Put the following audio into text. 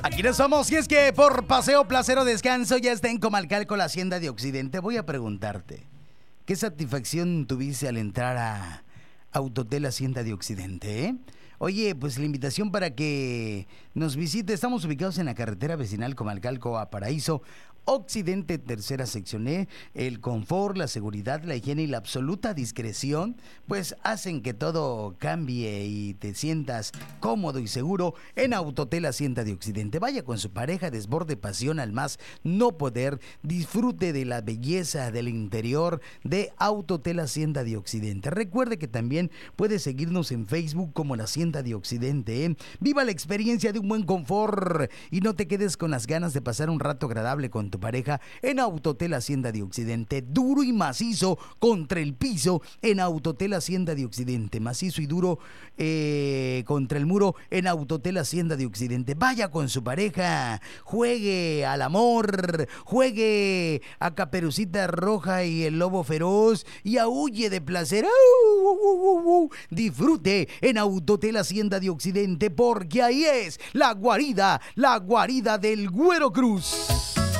Aquí no somos, y es que por paseo, placer o descanso ya está en Comalcalco, la Hacienda de Occidente. Voy a preguntarte, ¿qué satisfacción tuviste al entrar a Autotel Hacienda de Occidente, Oye, pues la invitación para que nos visite, estamos ubicados en la carretera vecinal Comalcalco a Paraíso, Occidente, tercera sección el confort, la seguridad, la higiene y la absoluta discreción, pues hacen que todo cambie y te sientas cómodo y seguro en Autotel Hacienda de Occidente. Vaya con su pareja, desborde pasión al más no poder, disfrute de la belleza del interior de Autotel Hacienda de Occidente. Recuerde que también puede seguirnos en Facebook como la Hacienda de Occidente. Viva la experiencia de un buen confort y no te quedes con las ganas de pasar un rato agradable con tu pareja en Autotel Hacienda de Occidente. Duro y macizo contra el piso en Autotel Hacienda de Occidente. Macizo y duro contra el muro en Autotel Hacienda de Occidente. Vaya con su pareja, juegue al amor, juegue a Caperucita Roja y el Lobo Feroz y aúlle de placer. Disfrute en Autotel Hacienda de Occidente, porque ahí es la guarida del Güero Cruz.